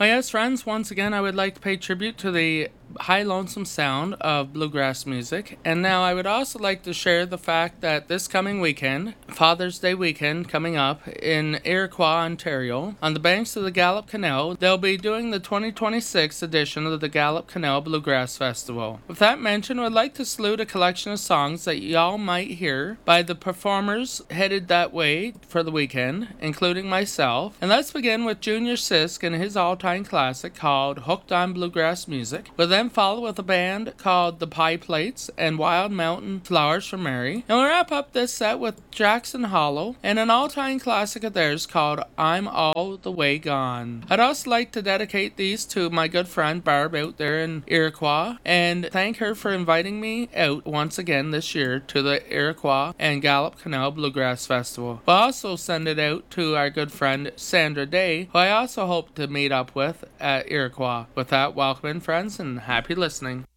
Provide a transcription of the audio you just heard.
Well, yes, friends, once again, I would like to pay tribute to the high lonesome sound of bluegrass music. And now I would also like to share the fact that this coming weekend, Father's Day weekend coming up in Iroquois, Ontario, on the banks of the Gallup Canal, they'll be doing the 2026 edition of the Gallup Canal Bluegrass Festival. With that mentioned, I would like to salute a collection of songs that y'all might hear by the performers headed that way for the weekend, including myself. And let's begin with Junior Sisk and his all-time classic called Hooked on Bluegrass Music. We'll then follow with a band called the Pie Plates and Wild Mountain Flowers for Mary. And we'll wrap up this set with Jackson Hollow and an all-time classic of theirs called I'm All the Way Gone. I'd also like to dedicate these to my good friend Barb out there in Iroquois and thank her for inviting me out once again this year to the Iroquois and Gallup Canal Bluegrass Festival. We'll also send it out to our good friend Sandra Day, who I also hope to meet up with at Iroquois. With that, welcome in, friends, and happy listening.